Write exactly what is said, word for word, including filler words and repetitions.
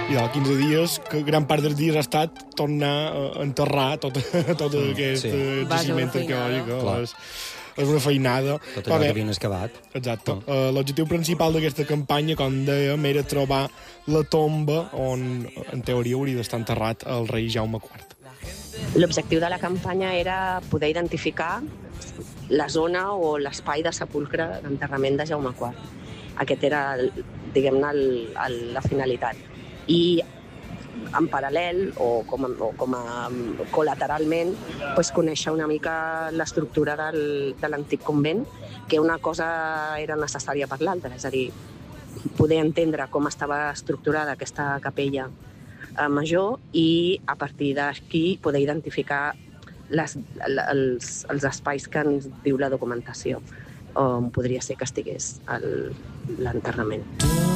I de quinze dies, que gran part dels dies ha estat tornar a enterrar tot, tot mm, aquest sí. jaciment arqueològic. És, és una feinada. Tot allò que havien excavat. Exacte. Mm. Uh, L'objectiu principal d'aquesta campanya, com dèiem, era trobar la tomba on, en teoria, hauria d'estar enterrat el rei Jaume quart. L'objectiu de la campanya era poder identificar la zona o l'espai de sepulcre d'enterrament de Jaume quart. Aquest era, diguem-ne, el, el, la finalitat. I en paral·lel o com a, o com a col·lateralment pues, conèixer una mica l'estructura del, de l'antic convent, que una cosa era necessària per l'altra, és a dir, poder entendre com estava estructurada aquesta capella eh, major i a partir d'aquí poder identificar les, els, els espais que ens diu la documentació on podria ser que estigués l'enterrament.